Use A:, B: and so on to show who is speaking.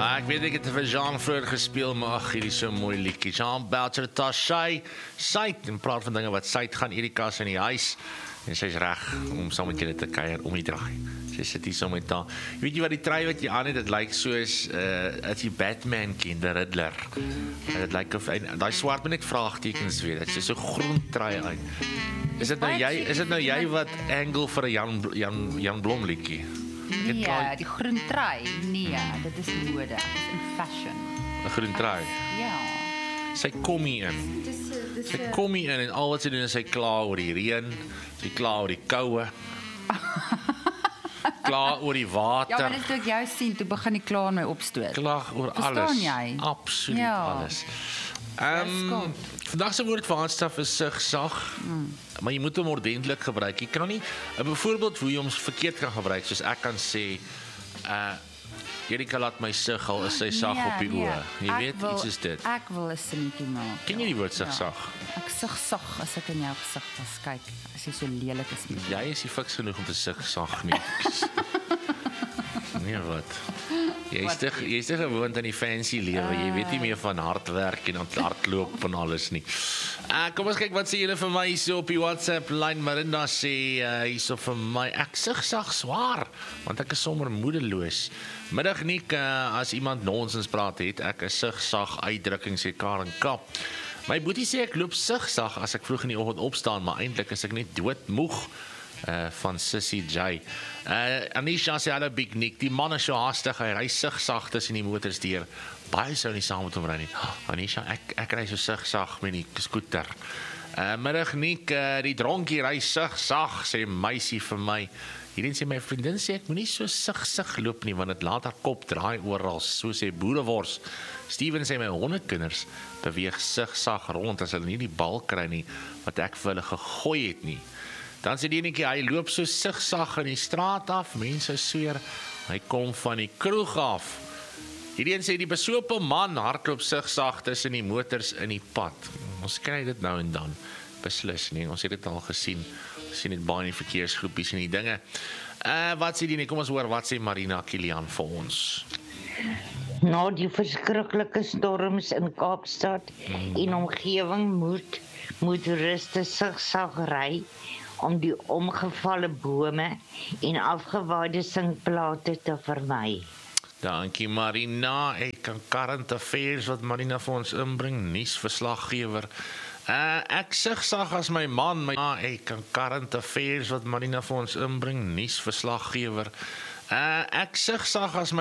A: Ek weet ek het vir Jean vroeër gespeel, maar ag, hierdie is so mooi liedjie. Jean Belcher Tashay, Syt, in plaas van dinge wat Syt gaan Erika in die huis. En sy's reg om saam met julle te kuier om die draai. Sy sit hier saam met haar. Weet jy wat die trui wat jy aan het, dit lyk soos as jy Batman ken, die Riddler. Dit lyk of daai swart met net vraagtekens weet. Dit is so groen trui uit. Is dit nou jy wat angle vir 'n Jan Blom liedjie?
B: Nee, die groen trui. Nee, dit is mode. Dit is in fashion.
A: 'n Groen trui.
B: Ja.
A: Sy kom hier in. Sy kom hier in en al wat sy doen is sy kla oor die reën, sy kla oor die koue. Kla oor die water.
B: Ja, maar as ek jou sien, toe begin die kla in my opstoot.
A: Klag oor
B: Verstaan
A: alles.
B: jy?
A: Absoluut
B: Ja.
A: alles. Vandag se woord vir handstaf is sag, maar jy moet hom ordentlik gebruik. Jy kan nie, byvoorbeeld hoe jy hom verkeerd kan gebruik, soos ek kan sê, Erika laat my sug al is sy sag op die oë. Jy weet, iets is dit.
B: Ek wil 'n sinnetjie maak.
A: Ken jy die woord sug?
B: Ek sug sag as ek in jou gesig vas kyk, as jy so lelik is met
A: Jy is nie fiks genoeg om te sag nie. Nee, wat? Jy is te gewoond aan die fancy lewe. Jy weet nie meer van hardwerk en hardloop en alles nie. Kom ons kyk wat sê julle vir my hierso op die WhatsApp lyn. Marinda sê hierso vir my, ek sag swaar, want ek is sommer moedeloos. Middag Nick, as iemand nonsens praat het, ek is sag uitdrukking sê Karen Kap. My boetie sê ek loop sag as ek vroeg in die oggend opstaan, maar eintlik is ek net doodmoeg. Van Sissy J. Anisha sê hallo Big Nick, die man is so haastig, hy ry sag tussen die motors deur. Baie sou nie saam met hom ry nie. Anisha, ek ry so sag met die skooter. Middag Nick, die dronkie ry sag, sê meisie vir my. Hierdie sê my vriendin sê ek moenie so sug loop nie, want dit laat haar kop draai oral, so sê boerewors. Steven sê my hondekinders beweeg sag rond as hulle nie die bal kry nie, wat ek vir hulle gegooi het nie. Dan sê die enetjie, hy loop so sag in die straat af, mense sweer, hy kom van die kroeg af. Hierdie een sê, die besope man hardloop sag tussen die motors in die pad. Ons kry dit nou en dan, beslis nie, ons het dit al gesien, ons sien dit baie in die verkeersgroepies en die dinge. Wat sê die nie, kom ons hoor, wat sê Marina Kilian vir ons?
C: Na die verskriklike storms in Kaapstad en omgewing moet motoriste sag ry om die omgevalle bome en afgewaaide sinkplate te vermy.
A: Dankie Marina, ek kan current affairs wat Marina vir ons inbring, nuusverslaggewer. Ek sag as my man, ek kan current affairs wat Marina vir ons inbring, nuusverslaggewer. Ek sag as my